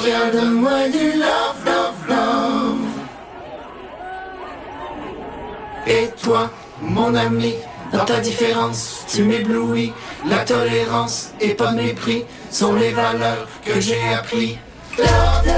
Montréal, donne-moi du love, love, love. Et toi, mon ami, dans ta différence, tu m'éblouis. La tolérance et pas de mépris sont les valeurs que j'ai appris. Love,